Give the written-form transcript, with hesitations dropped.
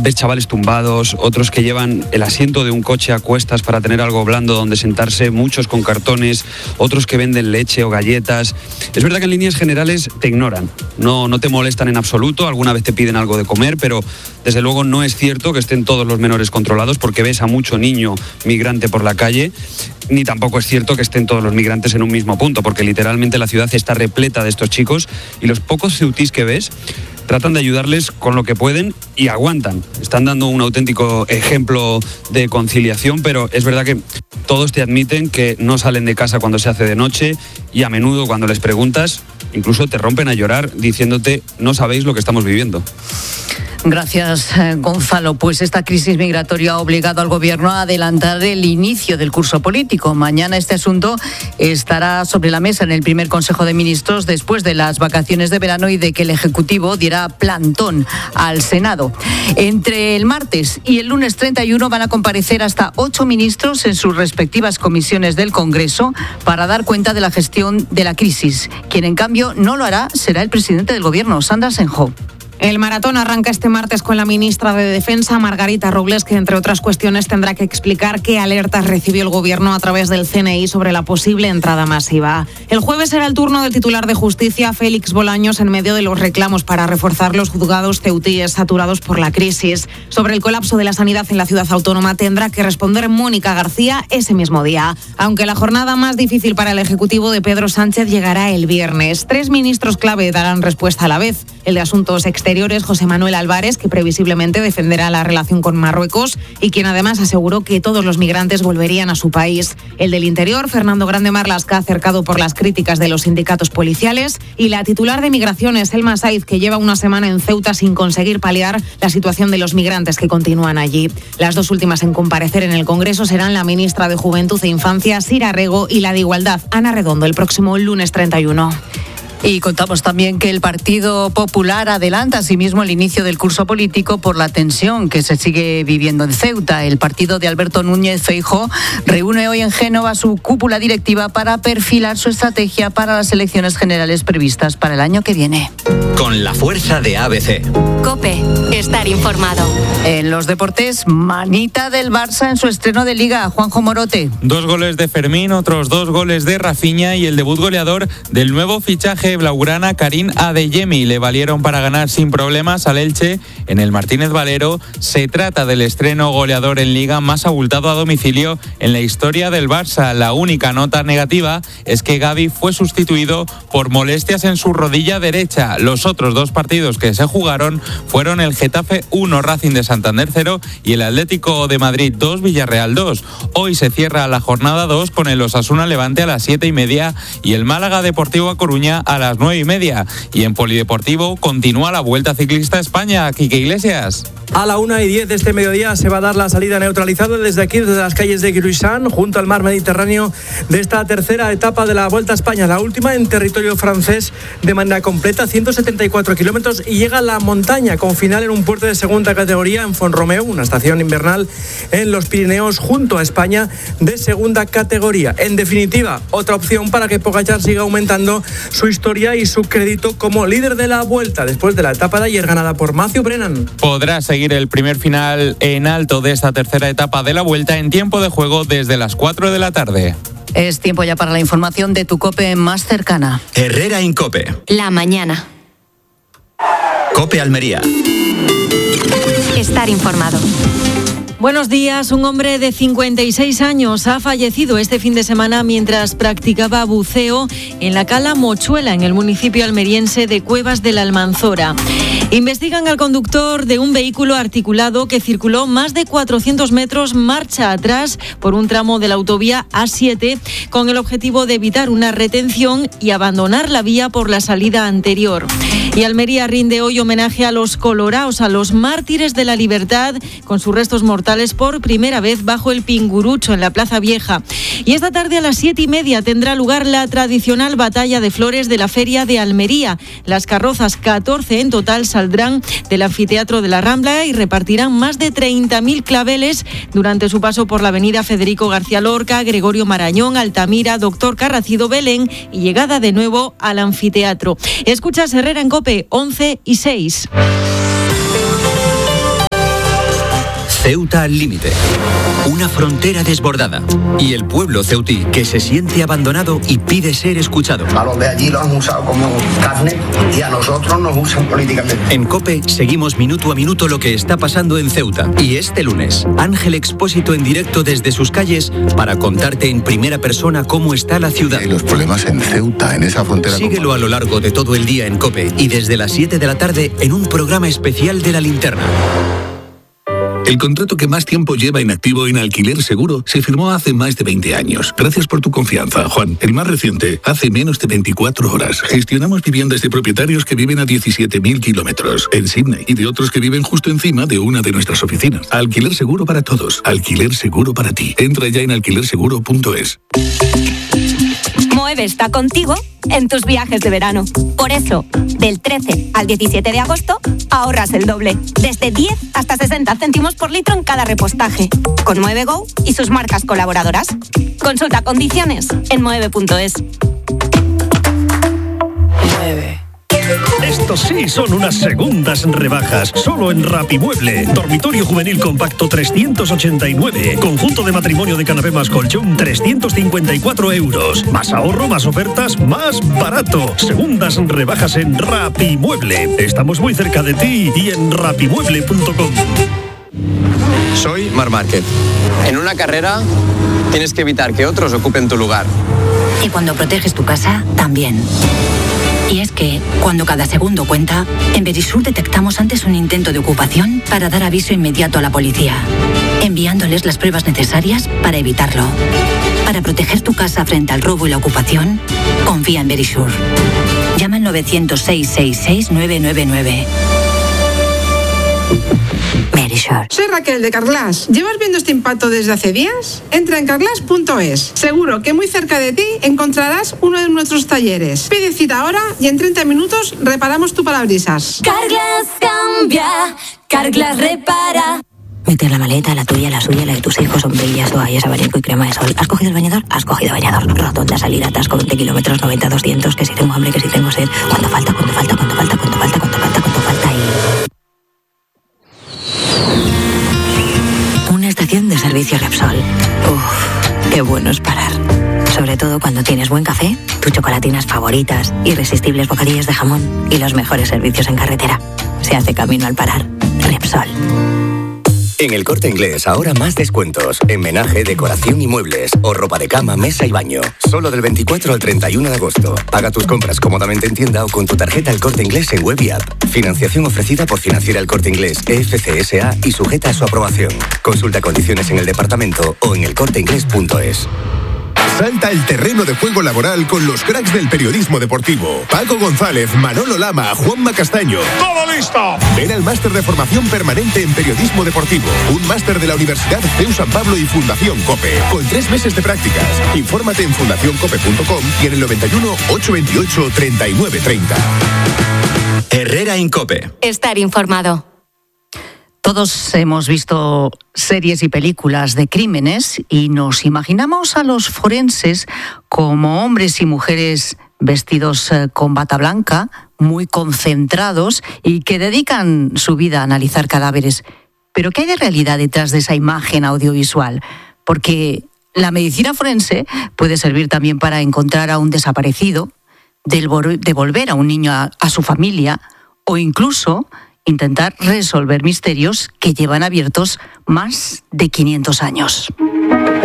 ves chavales tumbados, otros que llevan el asiento de un coche a cuestas para tener algo blando donde sentarse, muchos con cartones, otros que venden leche o galletas. Es verdad que en líneas generales te ignoran, no te molestan en absoluto, alguna vez te piden algo de comer, pero desde luego no es cierto que estén todos los menores controlados, porque ves a mucho niño migrante por la calle, ni tampoco es cierto que estén todos los migrantes en un mismo punto, porque literalmente la ciudad está repleta de estos chicos y los pocos ceutís que ves tratan de ayudarles con lo que pueden y aguantan. Están dando un auténtico ejemplo de conciliación, pero es verdad que todos te admiten que no salen de casa cuando se hace de noche y a menudo cuando les preguntas, incluso te rompen a llorar diciéndote no sabéis lo que estamos viviendo. Gracias, Gonzalo. Pues esta crisis migratoria ha obligado al Gobierno a adelantar el inicio del curso político. Mañana este asunto estará sobre la mesa en el primer Consejo de Ministros después de las vacaciones de verano y de que el Ejecutivo diera plantón al Senado. Entre el martes y el lunes 31 van a comparecer hasta 8 ministros en sus respectivas comisiones del Congreso para dar cuenta de la gestión de la crisis. Quien, en cambio, no lo hará será el presidente del Gobierno, Sandra Senjo. El maratón arranca este martes con la ministra de Defensa, Margarita Robles, que entre otras cuestiones tendrá que explicar qué alertas recibió el Gobierno a través del CNI sobre la posible entrada masiva. El jueves será el turno del titular de Justicia, Félix Bolaños, en medio de los reclamos para reforzar los juzgados ceutíes saturados por la crisis. Sobre el colapso de la sanidad en la ciudad autónoma tendrá que responder Mónica García ese mismo día. Aunque la jornada más difícil para el Ejecutivo de Pedro Sánchez llegará el viernes. 3 ministros clave darán respuesta a la vez. El de Asuntos Exteriores, José Manuel Álvarez, que previsiblemente defenderá la relación con Marruecos y quien además aseguró que todos los migrantes volverían a su país. El del Interior, Fernando Grande Marlaska, acercado por las críticas de los sindicatos policiales, y la titular de Migraciones, Elma Saiz, que lleva una semana en Ceuta sin conseguir paliar la situación de los migrantes que continúan allí. Las dos últimas en comparecer en el Congreso serán la ministra de Juventud e Infancia, Sira Rego, y la de Igualdad, Ana Redondo, el próximo lunes 31. Y contamos también que el Partido Popular adelanta asimismo el inicio del curso político por la tensión que se sigue viviendo en Ceuta. El partido de Alberto Núñez Feijóo reúne hoy en Génova su cúpula directiva para perfilar su estrategia para las elecciones generales previstas para el año que viene. Con la fuerza de ABC. COPE, estar informado. En los deportes, manita del Barça en su estreno de Liga. Juanjo Morote. 2 goles de Fermín, otros 2 goles de Rafinha y el debut goleador del nuevo fichaje blaugrana Karim Adeyemi. Le valieron para ganar sin problemas al Elche en el Martínez Valero. Se trata del estreno goleador en Liga más abultado a domicilio en la historia del Barça. La única nota negativa es que Gavi fue sustituido por molestias en su rodilla derecha. Los otros 2 partidos que se jugaron fueron el Getafe 1, Racing de Santander 0 y el Atlético de Madrid 2, Villarreal 2. Hoy se cierra la jornada 2 con el Osasuna Levante a las 7:30 y el Málaga Deportivo A Coruña a las 9:30. Y en Polideportivo continúa la Vuelta Ciclista a España. Quique Iglesias. A la 1:10 de este mediodía se va a dar la salida neutralizada desde aquí, desde las calles de Gruisán, junto al mar Mediterráneo, de esta tercera etapa de la Vuelta a España, la última en territorio francés de manera completa, 174 kilómetros, y llega a la montaña con final en un puerto de segunda categoría en Font-Romeu, una estación invernal en los Pirineos junto a España de segunda categoría. En definitiva, otra opción para que Pogačar siga aumentando su historia y su crédito como líder de la Vuelta después de la etapa de ayer ganada por Matthew Brennan. Podrá seguir el primer final en alto de esta tercera etapa de la Vuelta en tiempo de juego desde las 4 de la tarde. Es tiempo ya para la información de tu COPE más cercana. Herrera Incope. La mañana. COPE Almería. Estar informado. Buenos días. Un hombre de 56 años ha fallecido este fin de semana mientras practicaba buceo en la cala Mochuela, en el municipio almeriense de Cuevas de la Almanzora. Investigan al conductor de un vehículo articulado que circuló más de 400 metros marcha atrás por un tramo de la autovía A7 con el objetivo de evitar una retención y abandonar la vía por la salida anterior. Y Almería rinde hoy homenaje a los coloraos, a los mártires de la libertad, con sus restos mortales por primera vez bajo el Pingurucho en la Plaza Vieja. Y esta tarde a las 7:30 tendrá lugar la tradicional batalla de flores de la Feria de Almería. Las carrozas, 14 en total, saldrán del anfiteatro de la Rambla y repartirán más de 30.000 claveles durante su paso por la avenida Federico García Lorca, Gregorio Marañón, Altamira, Doctor Carracido, Belén y llegada de nuevo al anfiteatro. Escuchas Herrera en COPE, 11:06. Ceuta al límite. Una frontera desbordada. Y el pueblo ceutí que se siente abandonado y pide ser escuchado. A los de allí lo han usado como carne y a nosotros nos usan políticamente. En COPE seguimos minuto a minuto lo que está pasando en Ceuta. Y este lunes, Ángel Expósito en directo desde sus calles para contarte en primera persona cómo está la ciudad. Hay los problemas en Ceuta, en esa frontera. Síguelo a lo largo de todo el día en COPE y desde las 7 de la tarde en un programa especial de La Linterna. El contrato que más tiempo lleva inactivo en Alquiler Seguro se firmó hace más de 20 años. Gracias por tu confianza, Juan. El más reciente, hace menos de 24 horas. Gestionamos viviendas de propietarios que viven a 17.000 kilómetros en Sydney y de otros que viven justo encima de una de nuestras oficinas. Alquiler Seguro para todos. Alquiler Seguro para ti. Entra ya en alquilerseguro.es. Moeve está contigo en tus viajes de verano. Por eso, del 13 al 17 de agosto, ahorras el doble. Desde 10 hasta 60 céntimos por litro en cada repostaje. Con Moeve Go y sus marcas colaboradoras. Consulta condiciones en moeve.es. Estos sí son unas segundas rebajas. Solo en Rapimueble. Dormitorio juvenil compacto 389. Conjunto de matrimonio de canapé más colchón 354 euros. Más ahorro, más ofertas, más barato. Segundas rebajas en Rapimueble. Estamos muy cerca de ti y en rapimueble.com. Soy Marc Márquez. En una carrera tienes que evitar que otros ocupen tu lugar. Y cuando proteges tu casa, también. Y es que, cuando cada segundo cuenta, en Verisur detectamos antes un intento de ocupación para dar aviso inmediato a la policía, enviándoles las pruebas necesarias para evitarlo. Para proteger tu casa frente al robo y la ocupación, confía en Verisur. Llama al 900-666-999. Verisur. Soy Raquel de Carglass. ¿Llevas viendo este impacto desde hace días? Entra en carglass.es. Seguro que muy cerca de ti encontrarás uno de nuestros talleres. Pide cita ahora y en 30 minutos reparamos tu parabrisas. Carglass cambia, Carglass repara. Meter la maleta, la tuya, la suya, la de tus hijos, sombrillas, toallas, abanico y crema de sol. ¿Has cogido el bañador? Has cogido bañador. Rotonda, salida, atasco, 20 kilómetros, 90-200. Que si tengo hambre, que si tengo sed. ¿Cuánto falta? ¿Cuánto falta? ¿Cuánto falta? ¿Cuánto falta? ¿Cuánto falta? ¿Cuánto falta? Una estación de servicio Repsol. Uf, qué bueno es parar. Sobre todo cuando tienes buen café, tus chocolatinas favoritas, irresistibles bocadillos de jamón y los mejores servicios en carretera. Se hace camino al parar. Repsol. En El Corte Inglés ahora más descuentos en menaje, decoración y muebles o ropa de cama, mesa y baño. Solo del 24 al 31 de agosto. Paga tus compras cómodamente en tienda o con tu tarjeta El Corte Inglés en web y app. Financiación ofrecida por Financiera El Corte Inglés EFCSA y sujeta a su aprobación. Consulta condiciones en el departamento o en elcorteinglés.es. Salta el terreno de juego laboral con los cracks del periodismo deportivo. Paco González, Manolo Lama, Juanma Castaño. ¡Todo listo! Ven al máster de formación permanente en periodismo deportivo. Un máster de la Universidad CEU San Pablo y Fundación COPE. Con 3 meses de prácticas. Infórmate en fundacioncope.com y en el 91 828 3930. Herrera en COPE. Estar informado. Todos hemos visto series y películas de crímenes y nos imaginamos a los forenses como hombres y mujeres vestidos con bata blanca, muy concentrados y que dedican su vida a analizar cadáveres. Pero ¿qué hay de realidad detrás de esa imagen audiovisual? Porque la medicina forense puede servir también para encontrar a un desaparecido, devolver a un niño a su familia o incluso intentar resolver misterios que llevan abiertos más de 500 años.